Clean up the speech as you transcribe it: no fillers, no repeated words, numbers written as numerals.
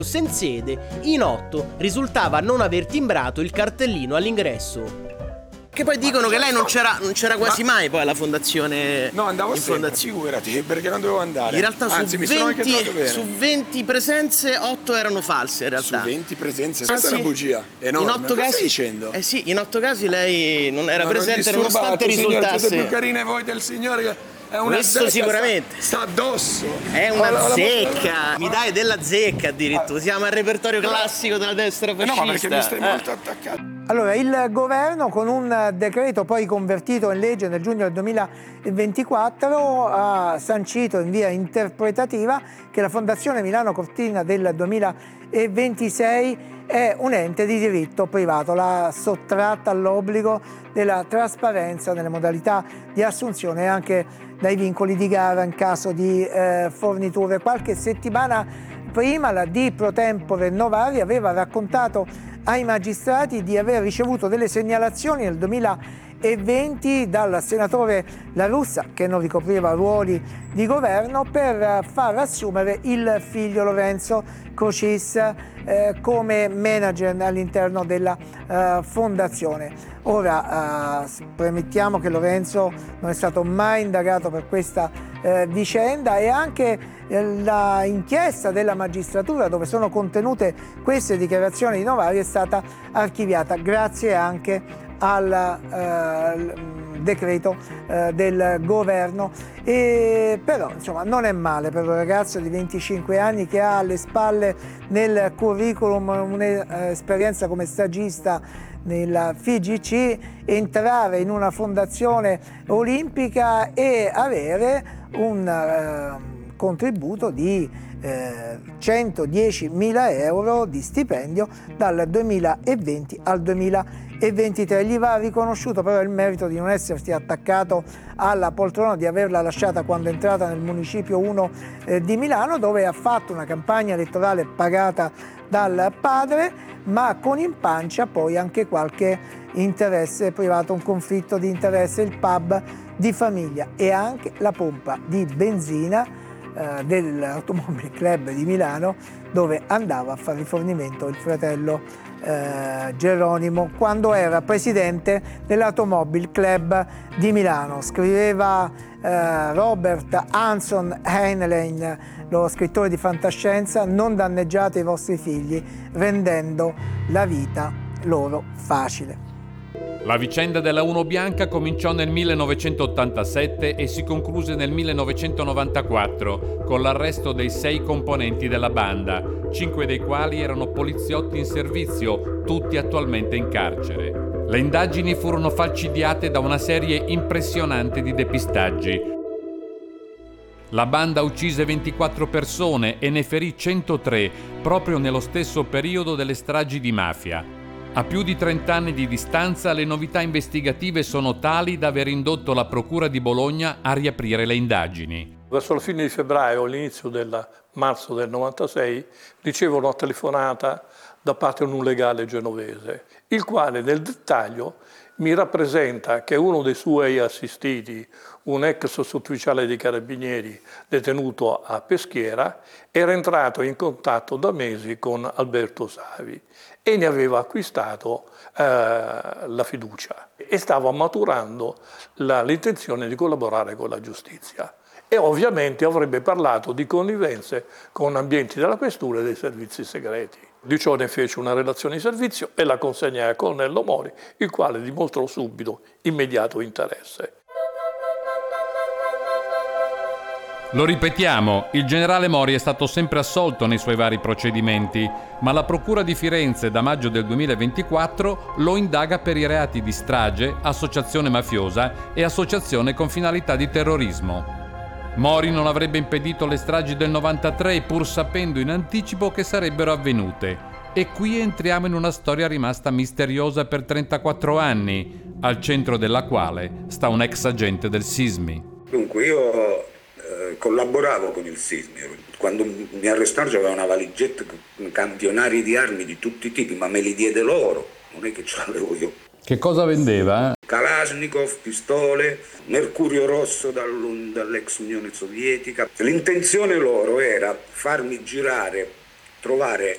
Sensede, in 8 risultava non aver timbrato il cartellino all'ingresso. Che poi dicono che lei non c'era quasi mai poi alla fondazione. No, andavo sempre, figurati, perché non dovevo andare. In realtà Anzi, su 20 presenze 8 erano false in realtà. Su 20 presenze? Questa è una bugia enorme. In 8 casi, stai dicendo? Sì, in 8 casi lei non era presente non nonostante risultasse. Siete più carine voi del signore che è una questo zecca, sicuramente sta addosso. è una zecca. Mi dai della zecca addirittura. Siamo al repertorio classico della destra fascista. No, perché mi stai molto attaccato. Allora, il governo con un decreto poi convertito in legge nel giugno del 2024 ha sancito in via interpretativa che la Fondazione Milano Cortina del 2026 è un ente di diritto privato, l'ha sottratta all'obbligo della trasparenza nelle modalità di assunzione e anche dai vincoli di gara in caso di forniture. Qualche settimana prima la Di Pro Tempore Novari aveva raccontato ai magistrati di aver ricevuto delle segnalazioni nel 2020 dal senatore La Russa, che non ricopriva ruoli di governo, per far assumere il figlio Lorenzo Cocis come manager all'interno della fondazione. Ora premettiamo che Lorenzo non è stato mai indagato per questa vicenda e anche l'inchiesta della magistratura dove sono contenute queste dichiarazioni di Novari è stata archiviata grazie anche al decreto del governo. Però insomma non è male per un ragazzo di 25 anni che ha alle spalle nel curriculum un'esperienza come stagista nella FIGC entrare in una fondazione olimpica e avere un contributo di 110.000 euro di stipendio dal 2020 al 2023. Gli va riconosciuto però il merito di non essersi attaccato alla poltrona, di averla lasciata quando è entrata nel Municipio 1 di Milano, dove ha fatto una campagna elettorale pagata dal padre, ma con in pancia poi anche qualche interesse privato, un conflitto di interesse, il pub di famiglia e anche la pompa di benzina dell'Automobile Club di Milano, dove andava a fare rifornimento il fratello Geronimo quando era presidente dell'Automobile Club di Milano. Scriveva Robert Hanson Heinlein, lo scrittore di fantascienza: non danneggiate i vostri figli rendendo la vita loro facile. La vicenda della Uno Bianca cominciò nel 1987 e si concluse nel 1994 con l'arresto dei 6 componenti della banda, 5 dei quali erano poliziotti in servizio, tutti attualmente in carcere. Le indagini furono falcidiate da una serie impressionante di depistaggi. La banda uccise 24 persone e ne ferì 103 proprio nello stesso periodo delle stragi di mafia. A più di 30 anni di distanza, le novità investigative sono tali da aver indotto la Procura di Bologna a riaprire le indagini. Verso la fine di febbraio o all'inizio del marzo del 96 ricevo una telefonata da parte di un legale genovese, il quale nel dettaglio mi rappresenta che uno dei suoi assistiti, un ex sottufficiale dei carabinieri detenuto a Peschiera, era entrato in contatto da mesi con Alberto Savi e ne aveva acquistato la fiducia e stava maturando l'intenzione di collaborare con la giustizia. E ovviamente avrebbe parlato di connivenze con ambienti della questura e dei servizi segreti. Di ciò ne fece una relazione di servizio e la consegnai a Colonnello Mori, il quale dimostrò subito immediato interesse. Lo ripetiamo, il generale Mori è stato sempre assolto nei suoi vari procedimenti, ma la Procura di Firenze da maggio del 2024 lo indaga per i reati di strage, associazione mafiosa e associazione con finalità di terrorismo. Mori non avrebbe impedito le stragi del 93 pur sapendo in anticipo che sarebbero avvenute. E qui entriamo in una storia rimasta misteriosa per 34 anni, al centro della quale sta un ex agente del Sismi. Dunque io collaboravo con il Sismi. Quando mi arrestarono c'aveva una valigetta con campionari di armi di tutti i tipi, ma me li diede loro, non è che ce l'avevo io. Che cosa vendeva? Kalashnikov, pistole, mercurio rosso dall'ex Unione Sovietica. L'intenzione loro era farmi girare, trovare